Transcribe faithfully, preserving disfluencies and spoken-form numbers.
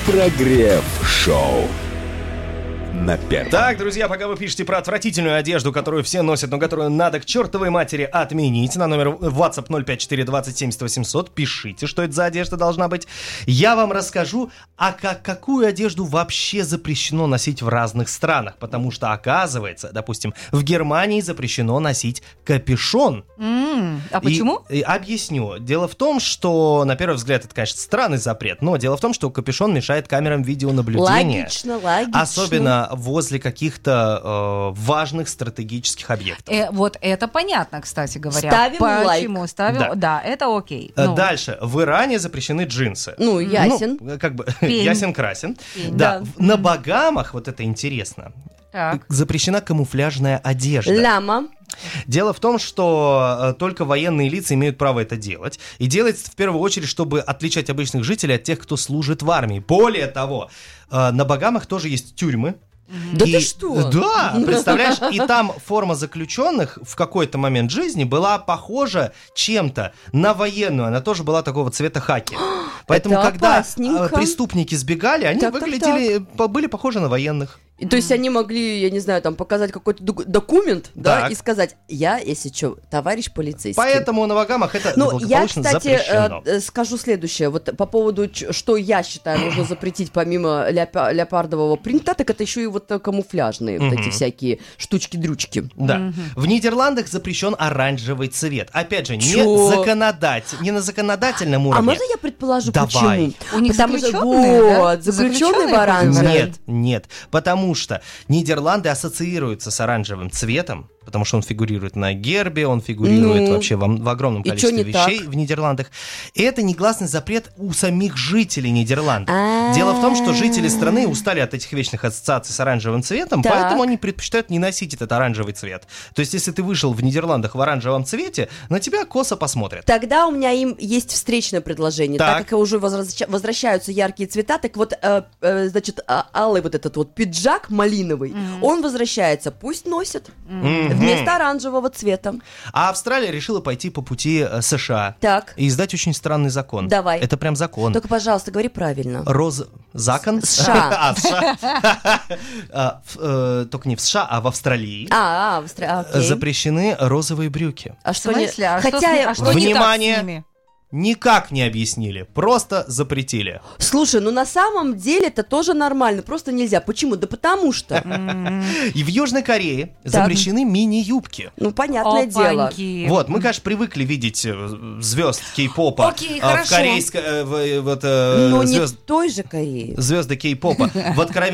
Прогрев-шоу на первом. Так, друзья, пока вы пишете про отвратительную одежду, которую все носят, но которую надо к чертовой матери отменить, на номер WhatsApp ноль пять четыре двадцать семьдесят восемьсот, пишите, что это за одежда должна быть. Я вам расскажу, а как, какую одежду вообще запрещено носить в разных странах. Потому что, оказывается, допустим, в Германии запрещено носить капюшон. Mm, а почему? И, и объясню. Дело в том, что, на первый взгляд, это, конечно, странный запрет, но дело в том, что капюшон мешает камерам видеонаблюдения. Логично, логично. Особенно возле каких-то э, важных стратегических объектов. Э, вот это понятно, кстати говоря. Ставим Почему? лайк. Ставим, Да. да, это окей. Э, Ну. Дальше. В Иране запрещены джинсы. Ну, ясен. Ну, как бы, Пень. ясен-красен. Пень. Да. Да. В- На Багамах, вот это интересно, Так. запрещена камуфляжная одежда. Ляма. Дело в том, что э, только военные лица имеют право это делать. И делается в первую очередь, чтобы отличать обычных жителей от тех, кто служит в армии. Более того, э, на Багамах тоже есть тюрьмы. Да И- ты что? Да, представляешь, и там форма заключенных в какой-то момент жизни была похожа чем-то на военную, она тоже была такого цвета хаки. Поэтому, Это когда опасненько. э, преступники сбегали, они Так, так, выглядели, по- были похожи на военных. И, то есть они могли, я не знаю, там показать какой-то ду- документ, да, Так. и сказать, я, если что, товарищ полицейский. Поэтому на Багамах это Ну, я, благополучно кстати, запрещено. э, э, скажу следующее. Вот по поводу, ч- что я считаю, нужно запретить помимо ляпа- леопардового принта, так это еще и вот э, камуфляжные, вот эти всякие штучки-дрючки. Да. В Нидерландах запрещен оранжевый цвет. Опять же, не, Чё? законодатель, не на законодательном А уровне. можно я предположу, Давай. почему? У них Потому что, заключенные, да? вот, заключенные Заключенные в оранжевом. Нет, нет, потому что Нидерланды ассоциируются с оранжевым цветом, потому что он фигурирует на гербе, он фигурирует Ну, вообще во, в огромном и количестве чё не вещей так? в Нидерландах. И это негласный запрет у самих жителей Нидерландов. А-а-а. Дело в том, что жители страны устали от этих вечных ассоциаций с оранжевым цветом, Так. поэтому они предпочитают не носить этот оранжевый цвет. То есть, если ты вышел в Нидерландах в оранжевом цвете, на тебя косо посмотрят. Тогда у меня им есть встречное предложение. Так, Так. как уже возвраща- возвращаются яркие цвета, так вот, э, э, значит, а- алый вот этот вот пиджак малиновый, он возвращается, пусть носят Мгм. вместо оранжевого цвета. А Австралия решила пойти по пути э, США Так. и издать очень странный закон. Давай. Это прям закон. Только, пожалуйста, говори правильно. Роз... Закон? США. А, в США. А, в, э, Только не в США, а в Австралии А, а, в Австралии, окей. запрещены розовые брюки. А В что не... смысле? А что, Хотя, с- я- а что не так Внимание! с ними? Никак не объяснили, просто запретили. Слушай, ну на самом деле это тоже нормально, просто нельзя. Почему? Да потому что, И в Южной Корее запрещены мини-юбки. ну, понятное дело. Опаньки. Вот, мы, конечно, привыкли видеть э, звезд кей-попа Окей, а, в хорошо. корейской... э, в- э, вот, э, Но не звезд- той же Кореи. звезды кей-попа в откровенно